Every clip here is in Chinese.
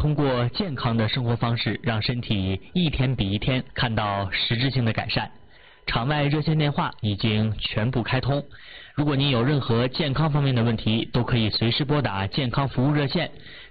通过健康的生活方式，让身体一天比一天看到实质性的改善。场外热线电话已经全部开通，如果您有任何健康方面的问题，都可以随时拨打健康服务热线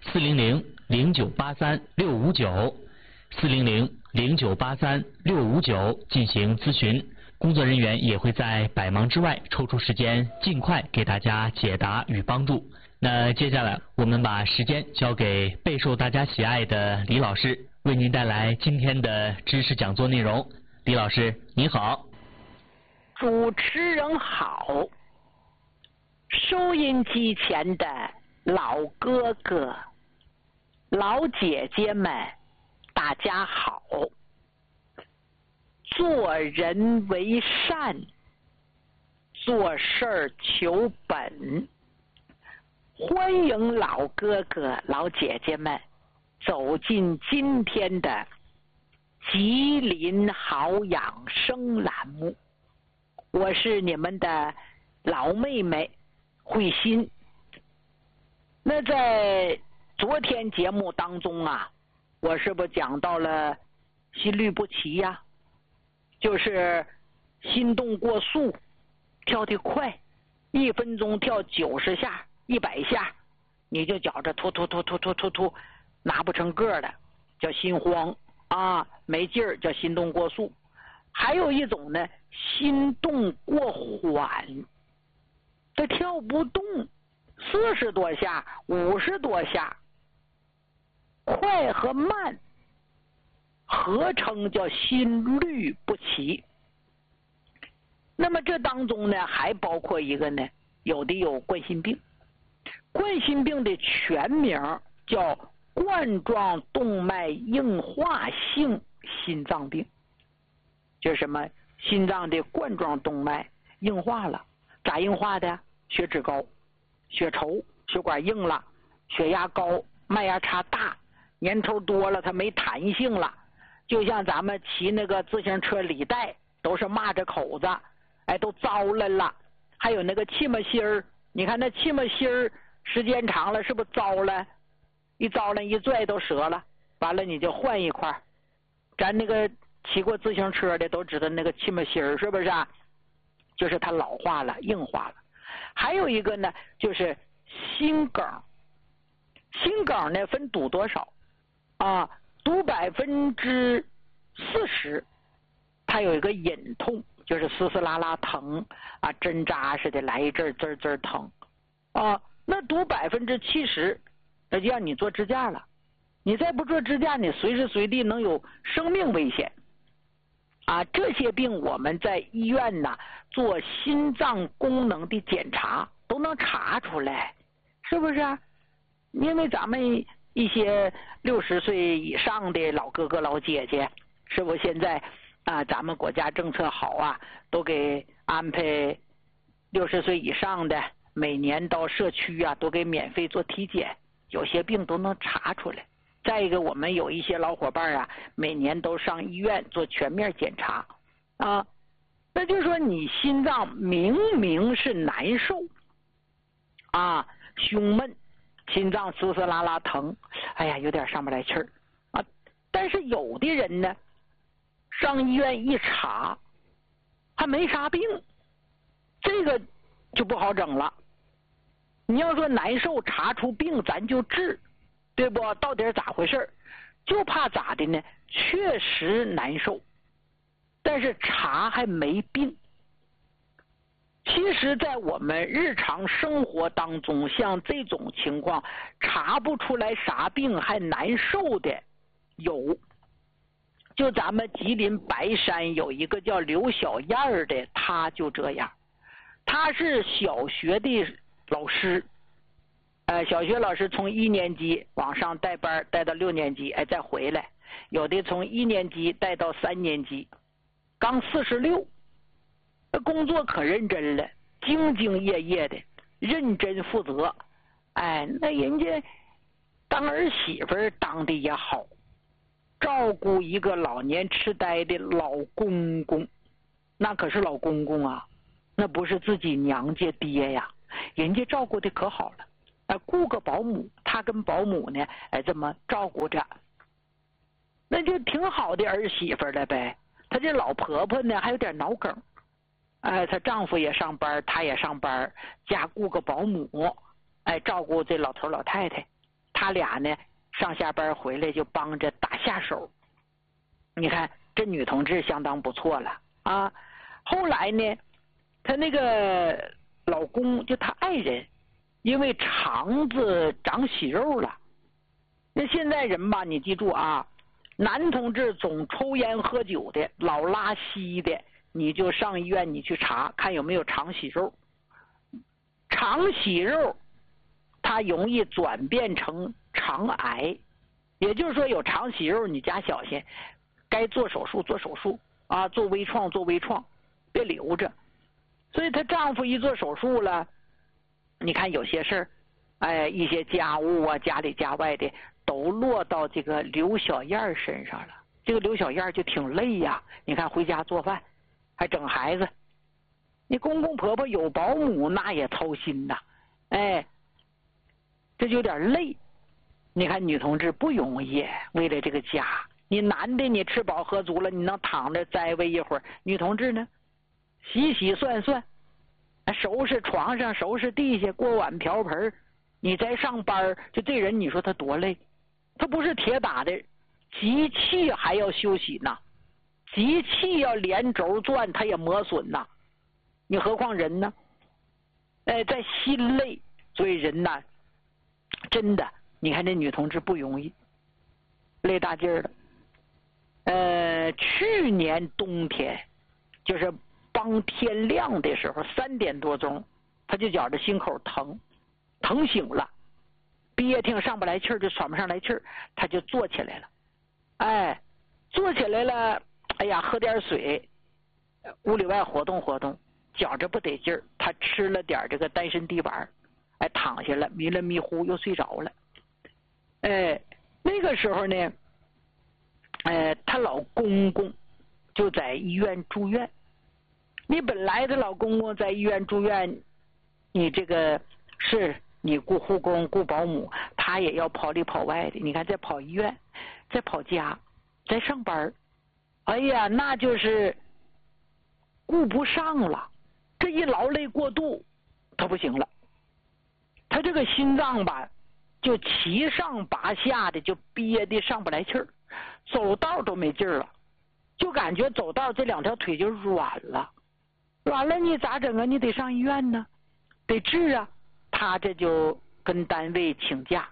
400-0983-659，400-0983-659进行咨询。工作人员也会在百忙之外抽出时间，尽快给大家解答与帮助。那接下来我们把时间交给备受大家喜爱的李老师，为您带来今天的知识讲座内容。李老师您好。 主持人好，收音机前的老哥哥老姐姐们大家好。做人为善，做事儿求本。欢迎老哥哥老姐姐们走进今天的吉林好养生栏目，我是你们的老妹妹慧心。那在昨天节目当中啊，我是不是讲到了心律不齐呀？就是心动过速，跳得快，1分钟跳90下、100下，你就觉着突，拿不成个的，叫心慌啊，没劲儿，叫心动过速。还有一种呢，心动过缓，它跳不动，40多下、50多下，快和慢合称叫心律不齐。那么这当中呢，还包括一个呢，有的有冠心病。冠心病的全名叫冠状动脉硬化性心脏病，就是什么心脏的冠状动脉硬化了。咋硬化的？血脂高、血稠，血管硬了，血压高，脉压差大，粘稠多了，它没弹性了。就像咱们骑那个自行车履带都是蚂蚱口子，哎，都糟了。还有那个气脉芯儿，你看那气脉芯儿时间长了是不是糟了？一糟了一拽都折了，完了你就换一块。咱那个骑过自行车的都知道那个气脉芯儿是不是啊？就是它老化了、硬化了。还有一个呢，就是心梗。心梗呢分堵多少啊？堵40%，它有一个隐痛，就是丝丝拉拉疼啊，针扎似的来一阵滋滋疼啊。那堵70%，那就让你做支架了。你再不做支架，你随时随地能有生命危险啊。这些病我们在医院呢做心脏功能的检查都能查出来，是不是啊？因为咱们一些60岁以上的老哥哥老姐姐，是不是现在啊，咱们国家政策好啊，都给安排60岁以上的每年到社区啊都给免费做体检，有些病都能查出来。再一个，我们有一些老伙伴啊，每年都上医院做全面检查啊。那就是说你心脏明明是难受啊，胸闷，心脏丝丝拉拉疼，哎呀有点上不来气儿啊。但是有的人呢上医院一查还没啥病，这个就不好整了。你要说难受查出病咱就治，对不？到底咋回事？就怕咋的呢？确实难受，但是查还没病。其实在我们日常生活当中，像这种情况查不出来啥病还难受的有。就咱们吉林白山有一个叫刘小燕的，他就这样。他是小学的老师，小学老师从1年级往上带班，带到6年级，再回来。有的从1年级带到3年级，刚46，工作可认真了，兢兢业业的，认真负责。那人家当儿媳妇当的也好，照顾一个老年痴呆的老公公，那可是老公公啊，那不是自己娘家爹呀，人家照顾的可好了雇个保姆，她跟保姆呢，这么照顾着，那就挺好的儿媳妇了呗。她这老婆婆呢，还有点脑梗，她丈夫也上班，她也上班，家雇个保姆，照顾这老头老太太，他俩呢上下班回来就帮着打下手。你看这女同志相当不错了啊。后来呢，她那个老公就她爱人，因为肠子长息肉了。那现在人吧，你记住啊，男同志总抽烟喝酒的，老拉稀的，你就上医院你去查看有没有肠息肉。肠息肉它容易转变成肠癌，也就是说有肠息肉你加小心，该做手术做手术啊，做微创做微创，别留着。所以她丈夫一做手术了，你看有些事儿，一些家务啊，家里家外的都落到这个刘小燕身上了。这个刘小燕就挺累呀，你看回家做饭，还整孩子，你公公婆婆有保姆那也操心呐，这就有点累。你看女同志不容易，为了这个家，你男的你吃饱喝足了，你能躺着栽慰一会儿，女同志呢，洗洗涮涮，收拾床上收拾地下，锅碗瓢盆，你在上班，就这人你说他多累，他不是铁打的，机器还要休息呢，机器要连轴转他也磨损呢，你何况人呢？在心累，所以人呐，真的，你看这女同志不容易，累大劲儿了。去年冬天，就是帮天亮的时候，3点多钟，她就觉着心口疼，疼醒了，憋挺上不来气儿，就喘不上来气儿，她就坐起来了，坐起来了，哎呀，喝点水，屋里外活动活动，觉着不得劲儿，她吃了点这个丹参地丸，躺下了，迷了迷糊又睡着了。那个时候呢，她老公公就在医院住院。你本来她老公公在医院住院，你这个是你雇护工雇保姆，他也要跑里跑外的。你看，再跑医院，再跑家，再上班，哎呀，那就是顾不上了。这一劳累过度，他不行了，他这个心脏吧，就七上八下的，就憋得上不来气儿，走道都没劲儿了，就感觉走道这2条腿就软了，软了你咋整啊？你得上医院呢，得治啊。他这就跟单位请假，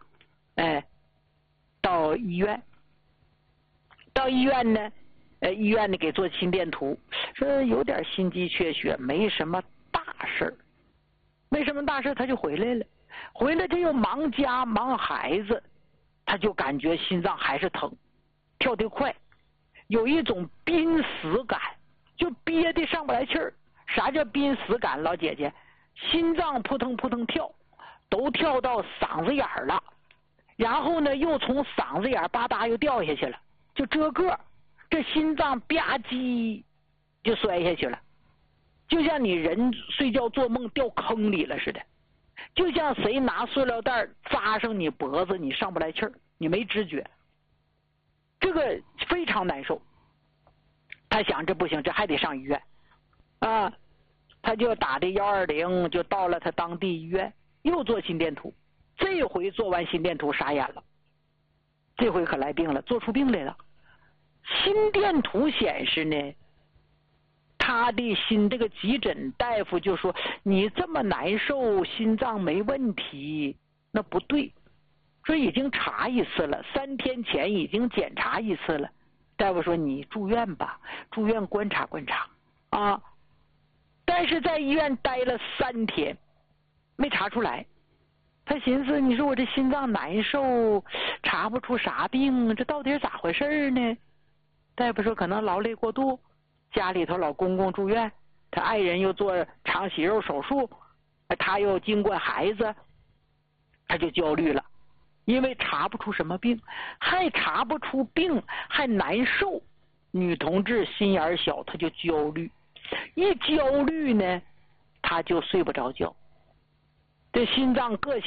到医院。到医院呢，医院呢给做心电图，说有点心肌缺血，没什么大事儿，没什么大事儿，他就回来了。回来他又忙家忙孩子，他就感觉心脏还是疼，跳得快，有一种濒死感，就憋得上不来气儿。啥叫濒死感？老姐姐，心脏扑腾扑腾跳，都跳到嗓子眼儿了，然后呢又从嗓子眼吧嗒又掉下去了，就这个，这心脏吧唧就摔下去了，就像你人睡觉做梦掉坑里了似的，就像谁拿塑料袋扎上你脖子，你上不来气儿，你没知觉，这个非常难受。他想这不行，这还得上医院啊，他就打的120，就到了他当地医院，又做心电图。这回做完心电图傻眼了，这回可来病了，做出病来了。心电图显示呢，他的心，这个急诊大夫就说你这么难受，心脏没问题，那不对，说已经查一次了，3天前已经检查一次了。大夫说你住院吧，住院观察观察啊。但是在医院待了3天，没查出来。他寻思，你说我这心脏难受，查不出啥病，这到底是咋回事呢？大夫说可能劳累过度，家里头老公公住院，他爱人又做肠息肉手术，他又经过孩子，他就焦虑了，因为查不出什么病，还查不出病，还难受。女同志心眼小，她就焦虑，一焦虑呢，她就睡不着觉，这心脏各